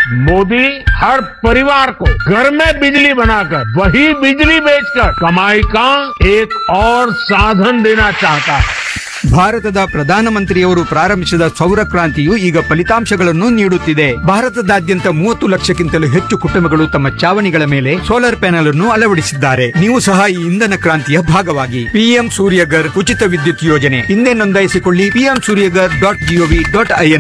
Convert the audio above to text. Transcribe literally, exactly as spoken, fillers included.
मोदी हर परिवार को घर में बिजली बनाकर वही बिजली बेचकर कमाई का एक और साधन देना चाहता है। ಭಾರತದ ಪ್ರಧಾನಮಂತ್ರಿಯವರು ಪ್ರಾರಂಭಿಸಿದ ಸೌರ ಕ್ರಾಂತಿಯು ಈಗ ಫಲಿತಾಂಶಗಳನ್ನು ನೀಡುತ್ತಿದೆ. ಭಾರತದಾದ್ಯಂತ ಮೂವತ್ತು ಲಕ್ಷಕ್ಕಿಂತಲೂ ಹೆಚ್ಚು ಕುಟುಂಬಗಳು ತಮ್ಮ ಚಾವಣಿಗಳ ಮೇಲೆ ಸೋಲಾರ್ ಪ್ಯಾನೆಲ್ ಅನ್ನು ಅಳವಡಿಸಿದ್ದಾರೆ. ನೀವು ಸಹ ಈ ಇಂಧನ ಕ್ರಾಂತಿಯ ಭಾಗವಾಗಿ. ಪಿಎಂ ಸೂರ್ಯಗರ್ ಉಚಿತ ವಿದ್ಯುತ್ ಯೋಜನೆ ಹಿಂದೆ ನೋಂದಾಯಿಸಿಕೊಳ್ಳಿ. PM Surya Ghar dot gov dot IN